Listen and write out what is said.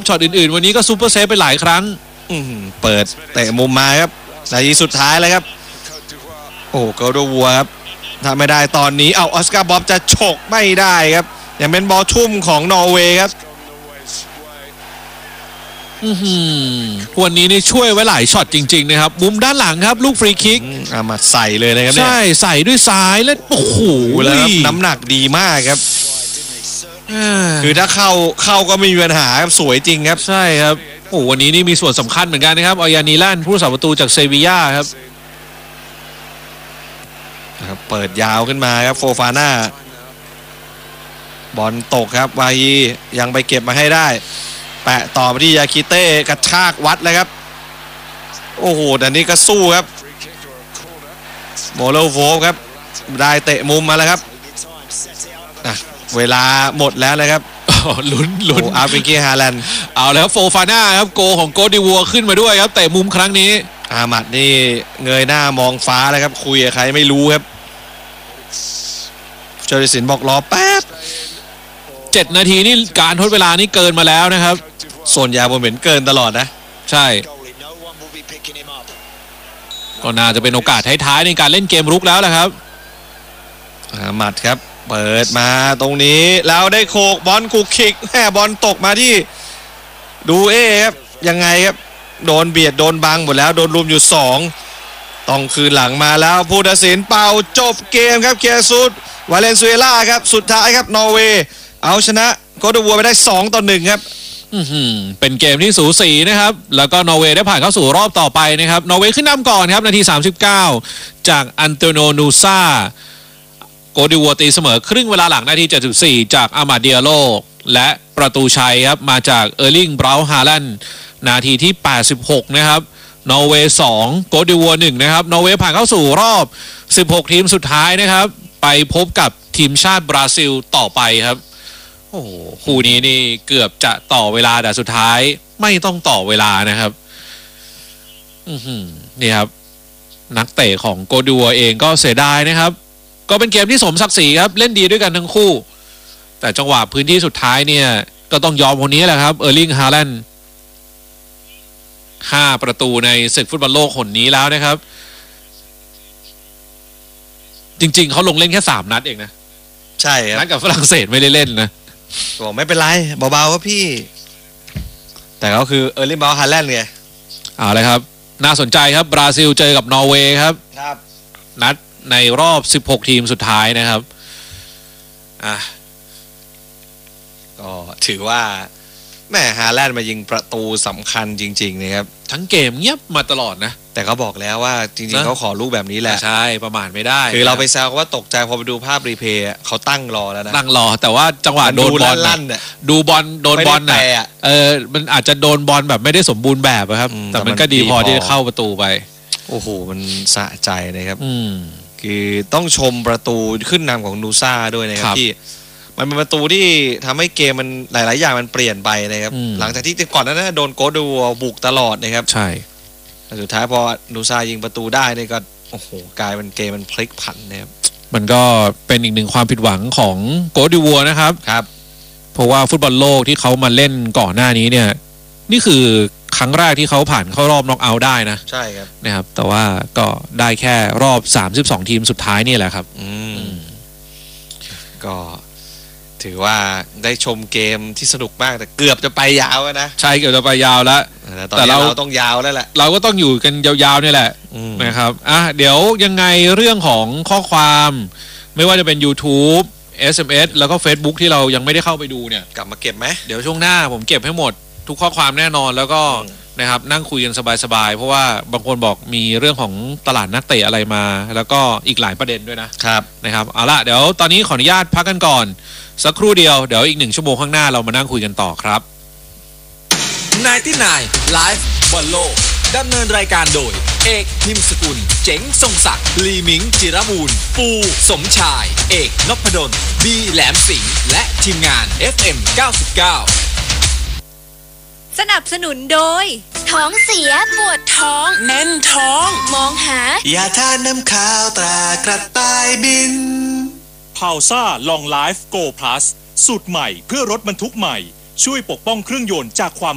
ช็อตอื่นๆวันนี้ก็ซูเปอร์เซฟไปหลายครั้งเปิดเตะมุมมาครับนาทีสุดท้ายเลยครับโอ้โกลโดวัวครับถ้าไม่ได้ตอนนี้ออสการ์บ๊อบจะฉกไม่ได้ครับยังเป็นบอลทุ่มของนอร์เวย์ครับวันนี้นี่ช่วยไว้หลายช็อตจริงๆนะครับมุมด้านหลังครับลูกฟรีคิกมาใส่เลยนะครับใช่ใส่ด้วยซ้ายแล้วโอ้โหแล้วน้ำหนักดีมากครับคือถ้าเข้าก็ไม่มีปัญหาครับสวยจริงครับใช่ครับโอ้วันนี้นี่มีส่วนสำคัญเหมือนกันนะครับออยานีแลนด์ผู้รักษาประตูจากเซบีย่าครับเปิดยาวขึ้นมาครับโฟฟาน่าบอลตกครับวายียังไปเก็บมาให้ได้แปะต่อไปที่ยาคิเต้กระชากวัดเลยครับโอ้โหแต่นี้ก็สู้ครับโมโลโวครับได้เตะมุมมาแล้วครับเวลาหมดแล้วเลยครับลุ้นอาร์บิงกี้ฮาแลนด์เอาแล้วโฟฟาน่าครับโกของโกดิวัวขึ้นมาด้วยครับเตะมุมครั้งนี้อามัดนี่เงยหน้ามองฟ้าเลยครับคุยกับใครไม่รู้ครับเจริญศิลป์บอกรอแป๊บ 7 นาทีนี่การทดเวลานี่เกินมาแล้วนะครับส่วนใหญ่ผมเห็นเกินตลอดนะใช่ก็น่าจะเป็นโอกาสท้ายๆในการเล่นเกมรุกแล้วแหละครับอามัดครับเปิดมาตรงนี้แล้วได้โขกบอลคุกคิกแม่บอลตกมาที่ดูครับยังไงครับโดนเบียดโดนบังหมดแล้วโดนรุมอยู่2ต้องคืนหลังมาแล้วผู้ตัดสินเป่าจบเกมครับเคียซูดวาเลนซุเอลาครับสุดท้ายครับนอร์เวย์เอาชนะโกลโดวัวไปได้2-1ครับเป็นเกมที่สูสีนะครับแล้วก็นอร์เวย์ได้ผ่านเข้าสู่รอบต่อไปนะครับนอร์เวย์ขึ้นนำก่อนครับนาที39จากอันโตโนนูซาโกลโดวัวตีเสมอครึ่งเวลาหลังนาที74จากอามาเดียโลและประตูชัยครับมาจากเออร์ลิงบราวน์ฮาแลนด์นาทีที่86นะครับนอร์เวย์2โกลโดวัว1นะครับนอร์เวย์ผ่านเข้าสู่รอบ16ทีมสุดท้ายนะครับไปพบกับทีมชาติบราซิลต่อไปครับโอ้โหคู่นี้นี่เกือบจะต่อเวลาแต่สุดท้ายไม่ต้องต่อเวลานะครับนี่ครับนักเตะของโกลโดวัวเองก็เสียดายนะครับก็เป็นเกมที่สมศักดิ์ศรีครับเล่นดีด้วยกันทั้งคู่แต่จังหวะพื้นที่สุดท้ายเนี่ยก็ต้องยอมคนนี้แหละครับเออร์ลิงฮาแลนด์5 ประตูในศึกฟุตบอลโลกหนนี้แล้วนะครับจริงๆเขาลงเล่นแค่3 นัดเองนะใช่ครับนัดกับฝรั่งเศสไม่ได้เล่นนะบอกไม่เป็นไรเบาๆครับพี่แต่ก็คือเออร์ลิงบราวน์ฮาแลนด์ไงเอาเลยครับน่าสนใจครับบราซิลเจอกับนอร์เวย์ครับนัดในรอบ16ทีมสุดท้ายนะครับก็ถือว่าแม่ฮาแลนด์มายิงประตูสำคัญจริงๆนะครับทั้งเกมเงียบมาตลอดนะแต่เขาบอกแล้วว่าจริงๆเขาขอลูกแบบนี้แหละใช่ประมาทไม่ได้คือเราไปแซวว่าตกใจพอไปดูภาพรีเพย์เขาตั้งรอแล้วนะตั้งรอแต่ว่าจังหวะโดนบอลดูบอลโดนบอลน่ะมันอาจจะโดนบอลแบบไม่ได้สมบูรณ์แบบครับแต่มันก็ดีพอที่จะเข้าประตูไปโอ้โหมันสะใจนะครับคือต้องชมประตูขึ้นนำของนูซ่าด้วยนะครับที่มันเป็นประตูที่ทำให้เกมมันหลายๆอย่างมันเปลี่ยนไปนะครับหลังจากที่ก่อนหน้านั้นโดนโกลโดวัวบุกตลอดนะครับใช่แต่สุดท้ายพอนูซ่ายิงประตูได้นี่ก็โอ้โหกลายเป็นเกมมันพลิกผันนะครับมันก็เป็นอีกหนึ่งความผิดหวังของโกลโดวัวนะครับเพราะว่าฟุตบอลโลกที่เขามาเล่นก่อนหน้านี้เนี่ยนี่คือครั้งแรกที่เขาผ่านเข้ารอบน็อกเอาท์ได้นะใช่ครับนะครับแต่ว่าก็ได้แค่รอบ32ทีมสุดท้ายนี่แหละครับก็ถือว่าได้ชมเกมที่สนุกมากแต่เกือบจะไปยาวนะใช่เกือบจะไปยาวแล้วแต่เราต้องยาวแล้วแหละเราก็ต้องอยู่กันยาวๆนี่แหละนะครับเดี๋ยวยังไงเรื่องของข้อความไม่ว่าจะเป็น YouTube SMS แล้วก็ Facebook ที่เรายังไม่ได้เข้าไปดูเนี่ยกลับมาเก็บไหมเดี๋ยวช่วงหน้าผมเก็บให้หมดทุกข้อความแน่นอนแล้วก็นะครับนั่งคุยกันสบายๆเพราะว่าบางคนบอกมีเรื่องของตลาดนักเตะอะไรมาแล้วก็อีกหลายประเด็นด้วยนะครับเอาละเดี๋ยวตอนนี้ขออนุญาตพักกันก่อนสักครู่เดียวเดี๋ยวอีก1 ชั่วโมงข้างหน้าเรามานั่งคุยกันต่อครับ 99 Live บอลโลกดำเนินรายการโดยเอกพิมพ์สกุลเจ๋งทรงศักดิ์ลีมิงจิรมูลปูสมชายเอกนพดลบีแหลมสิงห์และทีมงาน FM 99 สนับสนุนโดยท้องเสียปวดท้องแน่นท้องมองหายาทานน้ำข้าวตรากระต่ายบินพาวซ่าลองไลฟ์โกพลัสสูตรใหม่เพื่อรถบรรทุกใหม่ช่วยปกป้องเครื่องยนต์จากความ